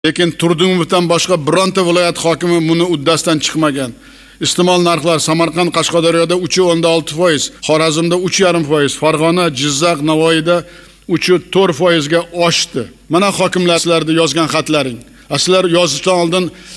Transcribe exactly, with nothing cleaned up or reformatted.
Lekin Turdimovdan boshqa bironta viloyat hokimi buni uddasidan chiqmagan. İste'mol narxlar Samarqand, Qashqadaryoda uch nuqta olti foiz, Xorazmda uch nuqta besh foiz, Farg'ona, Jizzax, Navoiyda uch nuqta to'rt foizga oshdi. Mana hokimlar sizlarga yozgan xatlaring. Sizlar yozishdan oldin